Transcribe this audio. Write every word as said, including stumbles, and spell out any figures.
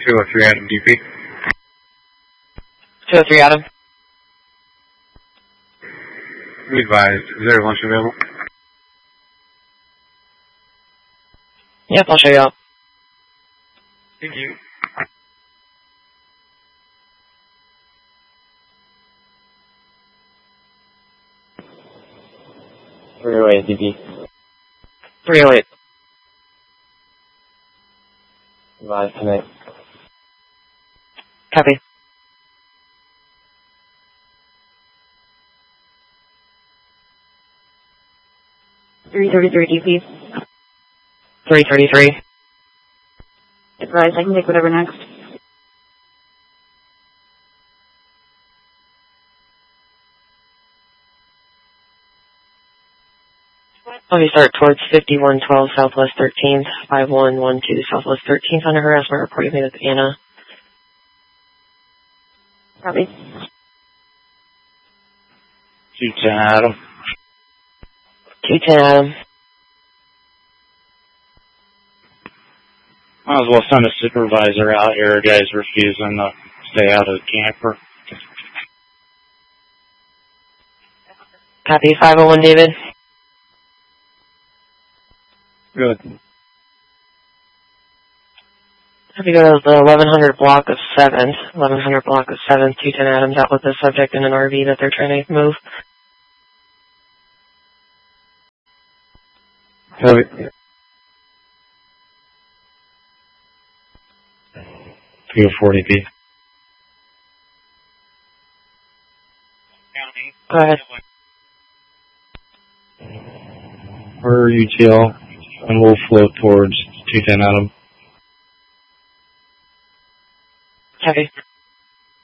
two oh three Adam D P. two oh three Adam. Be advised, is there lunch available? Yep, I'll show you out. Thank you. three oh eight D P. three oh eight. Advise tonight. Copy. three thirty-three D P. three thirty-three. Advise, I can take whatever next. Let me start towards fifty-one twelve Southwest thirteenth, five one one two Southwest thirteenth under harassment reporting made with Anna. Copy. two ten Adam. two ten Adam. Might as well send a supervisor out here. Guys refusing to stay out of the camper. Copy, five oh one David. Good. Have you go to the eleven hundred block of seventh, eleven hundred block of seventh, two ten Adams out with the subject in an R V that they're trying to move. Copy. two oh four D P. Go ahead. We're U T L, and we'll float towards two ten Adam. Copy.